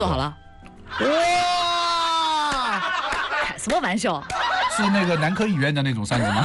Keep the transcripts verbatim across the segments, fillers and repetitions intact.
做好了。 哇， 开什么玩笑？ 是那个男科医院的那种扇子吗？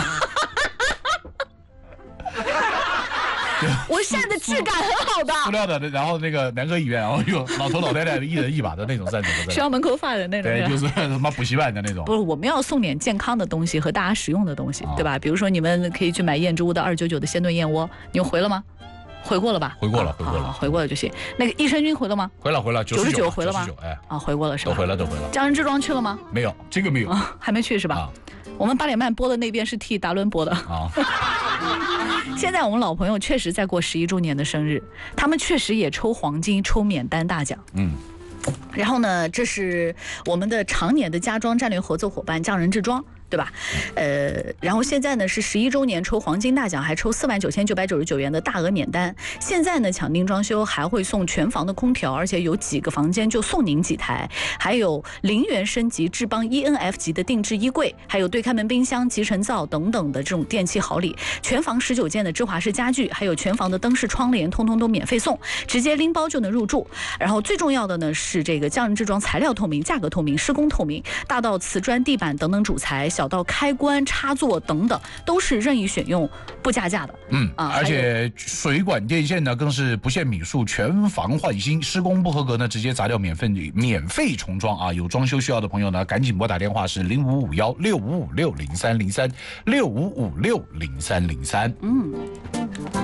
我扇的质感很好的， 塑料的，然后那个男科医院，然后有老头老太太一人一把的那种扇子， 学校门口发的那种。 对，就是他妈补习班的那种。 不是，我们要送点健康的东西和大家实用的东西， 啊、 对吧？比如说你们可以去买燕之屋的二九九的鲜炖燕窝，你回了吗？回过了吧？ 回过了，回过了， 回过了就行。那个益生菌回了吗？ 回了，回了， 九十九回了吗？ 哎， 啊，回过了是吧？ 都回了，都回了。 匠人之庄去了吗？ 没有，这个没有， 啊、还没去是吧？啊、我们八点半播的那边是替达伦播的啊。现在我们老朋友确实在过十一周年的生日，他们确实也抽黄金、抽免单大奖。嗯。然后呢，这是我们的常年的家装战略合作伙伴匠人之庄。对吧？呃，然后现在呢是十一周年抽黄金大奖，还抽四万九千九百九十九元的大额免单。现在呢抢订装修还会送全房的空调，而且有几个房间就送您几台，还有零元升级智邦 E N F 级的定制衣柜，还有对开门冰箱、集成灶等等的这种电器好礼。全房十九件的芝华士家具，还有全房的灯饰窗帘，通通都免费送，直接拎包就能入住。然后最重要的呢是这个匠人之庄材料透明、价格透明、施工透明，大到瓷砖、地板等等主材，小到开关、插座等等，都是任意选用，不加价的。 嗯啊，而且水管电线呢更是不限米数，全房换新，施工不合格呢直接砸掉，免费免费重装啊！有装修需要的朋友呢，赶紧拨打电话是零五五幺六五五六零三零三六五五六零三零三。嗯。